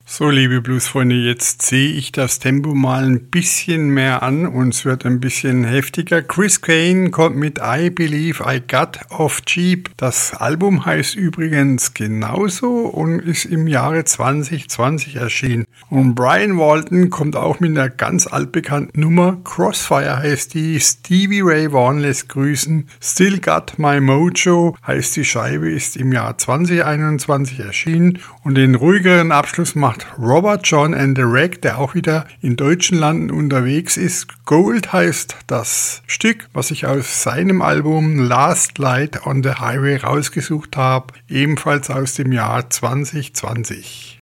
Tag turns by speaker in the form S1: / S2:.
S1: So, liebe Bluesfreunde, jetzt sehe ich das Tempo mal ein bisschen mehr an und es wird ein bisschen heftiger. Chris Kane kommt mit I Believe I Got Off Cheap. Das Album heißt übrigens genauso und ist im Jahre 2020 erschienen. Und Brian Walton kommt auch mit einer ganz altbekannten Nummer. Crossfire heißt die. Stevie Ray Vaughan lässt grüßen. Still Got My Mojo heißt die Scheibe, ist im Jahr 2021 erschienen. Und den ruhigeren Abschluss macht Robert John and the Wreck, der auch wieder in deutschen Landen unterwegs ist. Gold heißt das Stück, was ich aus seinem Album Last Light on the Highway rausgesucht habe, ebenfalls aus dem Jahr 2020.